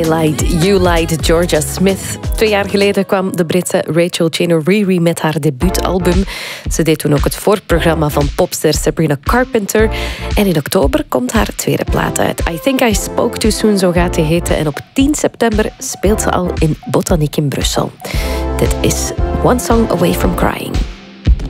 I Lied, You Lied, Georgia Smith. 2 jaar geleden kwam de Britse Rachel Cheney Riri met haar debuutalbum. Ze deed toen ook het voorprogramma van popster Sabrina Carpenter. En in oktober komt haar tweede plaat uit. I Think I Spoke Too Soon, zo gaat die heten. En op 10 september speelt ze al in Botaniek in Brussel. Dit is One Song Away From Crying.